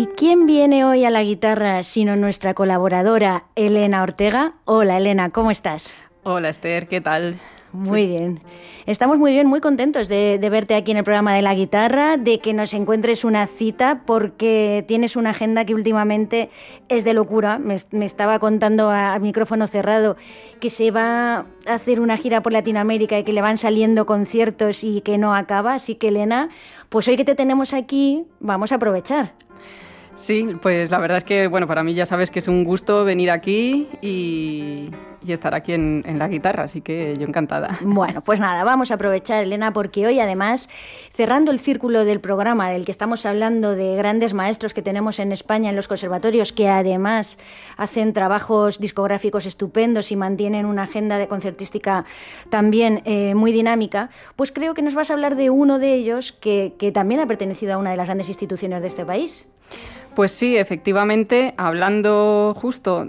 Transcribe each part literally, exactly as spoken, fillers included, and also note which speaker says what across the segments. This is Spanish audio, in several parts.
Speaker 1: ¿Y quién viene hoy a la guitarra sino nuestra colaboradora Elena Ortega? Hola Elena, ¿cómo estás?
Speaker 2: Hola Esther, ¿qué tal?
Speaker 1: Muy bien. Estamos muy bien, muy contentos de, de verte aquí en el programa de la guitarra, de que nos encuentres una cita, porque tienes una agenda que últimamente es de locura. Me, me estaba contando a, a micrófono cerrado que se va a hacer una gira por Latinoamérica y que le van saliendo conciertos y que no acaba. Así que Elena, pues hoy que te tenemos aquí, vamos a aprovechar.
Speaker 2: Sí, pues la verdad es que, bueno, para mí ya sabes que es un gusto venir aquí y, y estar aquí en, en la guitarra, así que yo encantada.
Speaker 1: Bueno, pues nada, vamos a aprovechar, Elena, porque hoy además, cerrando el círculo del programa del que estamos hablando de grandes maestros que tenemos en España en los conservatorios, que además hacen trabajos discográficos estupendos y mantienen una agenda de concertística también eh, muy dinámica, pues creo que nos vas a hablar de uno de ellos que, que también ha pertenecido a una de las grandes instituciones de este país.
Speaker 2: Pues sí, efectivamente, hablando justo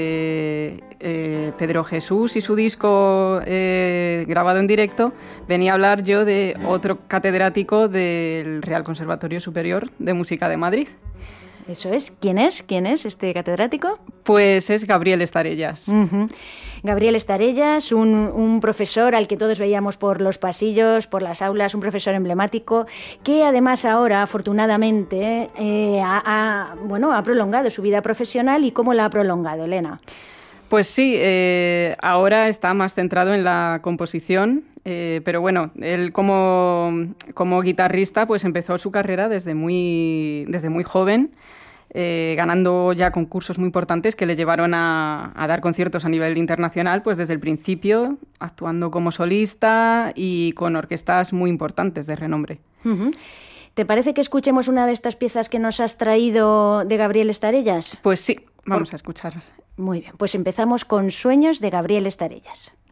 Speaker 2: de eh, Pedro Jesús y su disco eh, grabado en directo, venía a hablar yo de otro catedrático del Real Conservatorio Superior de Música de Madrid.
Speaker 1: Eso es. ¿Quién es? ¿Quién es este catedrático?
Speaker 2: Pues es Gabriel Estarellas.
Speaker 1: Uh-huh. Gabriel Estarellas, un, un profesor al que todos veíamos por los pasillos, por las aulas, un profesor emblemático, que además ahora, afortunadamente, eh, ha, ha, bueno, ha prolongado su vida profesional. ¿Y cómo la ha prolongado, Elena?
Speaker 2: Pues sí, eh, ahora está más centrado en la composición. Eh, pero bueno, él como, como guitarrista pues empezó su carrera desde muy, desde muy joven, eh, ganando ya concursos muy importantes que le llevaron a, a dar conciertos a nivel internacional pues desde el principio, actuando como solista y con orquestas muy importantes de renombre.
Speaker 1: Uh-huh. ¿Te parece que escuchemos una de estas piezas que nos has traído de Gabriel Estarellas?
Speaker 2: Pues sí, vamos
Speaker 1: Por...
Speaker 2: a escuchar.
Speaker 1: Muy bien, pues empezamos con Sueños de Gabriel Estarellas.